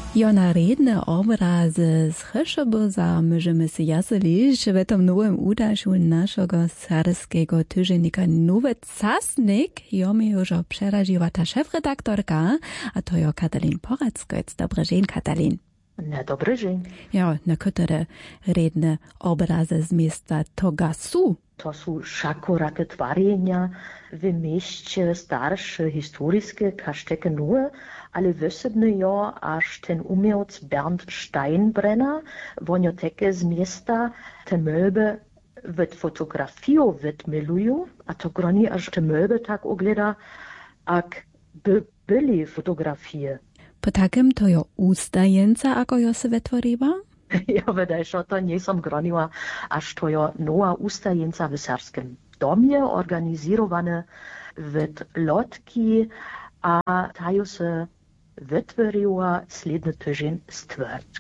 Jo, na redne obrazy z Chyszoboza możemy się jaselić w tym nowym udaszu naszego serskiego tygodnika Nowy Czasnik. Jo mi już przeraziła ta szefredaktorka, a to jo Katalin Porackoc. Dobry dzień, Katalin. Na dobry dzień. Ja, na które redne obrazy z miasta Togasu. To są szakorakie twarjenia w mieście starsze, historiskie, kaszteke nowe, ale wysebny jo, aż ten umiejec Bernd Steinbrenner, wonioteke z miasta te möby w fotografią wytmilują, a to groni aż te möby tak ogleda, jak by byli fotografie. Po takim to jo ustajenca, ako jo se wytworiła? Ja wydaje się, to nie som groniła, aż to jo nowa ustajenca w serbskim domie, organizowane w lotki, a ta jo se wytworiła sledny tydzień stwierć.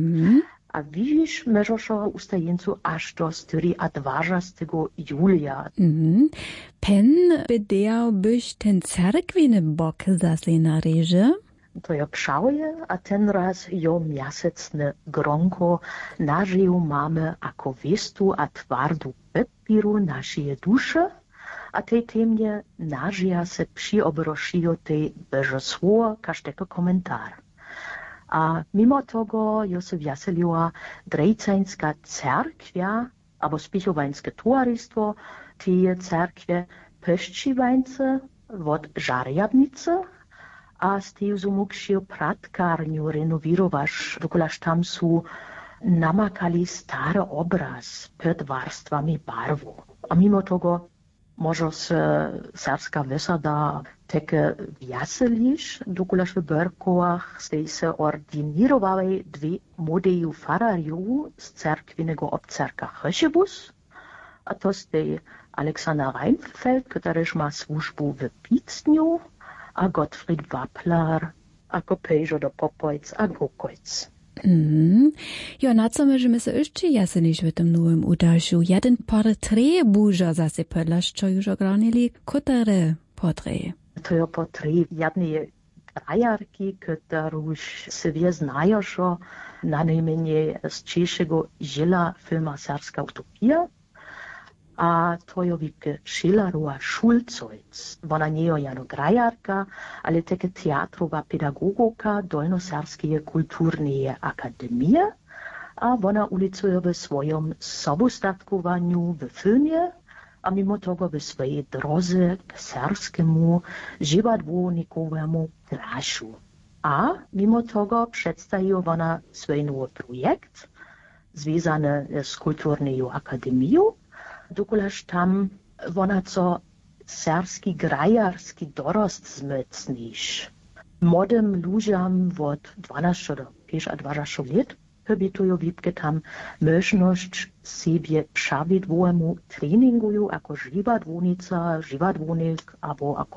A widzisz, możesz ustajencu aż do 24 julia. Pen byś ten cerkwiny bok zasli na reże? To jo pšauje, a ten raz jo miasecne gronko nažiju mamy ako vestu a tvardu papiru našije duše, a tej temnie nažija se přiobrošijo tej bežosło každeko komentar. A mimo tego jo se vjaselila Drejcańska cerkvia, abo spichowańskie towarystwo, tej cerkwie Peščivańce od Žarjabnice, a z tej zumukšio pratkarniu renovirovaš, dokolaž tam su namakali stary obraz pod warstwami barwu. A mimo tego może se serbska wysada takie wjaseliš, dokolaž v Berkoach stej se ordinirowali dwie młodeju farariu z cerkwinego obcerka Chyszybus, a to stej Alexander Reinfeldt, któryż ma służbu w Picniu, a Gottfried Wappler, ako Pejžo do Popojc a Gokojc. Jo, na co możemy się jeszcze jasnić w tym nowym udaszu? Jeden portret burza zase podlaż, co już ogronili, które portret? To je portret jednej grajarki, którą sobie znają, na najmniej z czeszego žila filma Serbska utopia. A to je wieke Šilerova Šulcojc. Ona nie je jano grajarka, ale teke teatrova pedagogoka Dolnoserbskie kulturne akademije, a ona ulicuje w swoim samostatkowaniu w filmie, a mimo tego w swojej drodze k serbskiemu żywotwórnikowemu drażu. A mimo tego przedstawi ona swój nowy projekt związany z kulturną akademią, dokolaž tam ona co serbski grajarski dorost zmocniš. Młodym ludziom od 12 do 25 lat pobytują wipke tam możność sobie przewidłowemu treninguju jako żywotwórnica, żywotwórnik, albo jako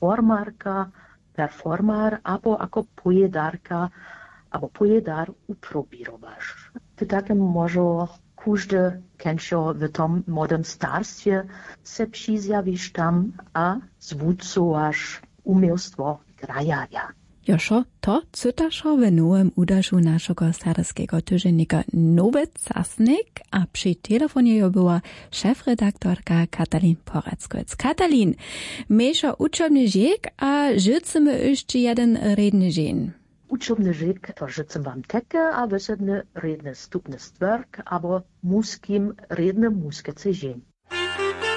performer, albo jako pojedarka, albo pojedar uprobirowasz. To takim może każdy kęcio w tym młodym starstwie se przyzjawisz tam, a zwódcowasz umiejstwo grajaria. Joszo, to cytaszo w nowym udaszu naszego serskiego tygodnika Nowy Czasnik, a przy telefonie była szefredaktorka Katalin Porackoc. Katalin, mesza uczebny dzień, a życzymy jeszcze jeden redny dzień. Uczebny rzek to życem wam teke, a wysadny redny stupny stwerk, albo muskim redny muskicy dzień.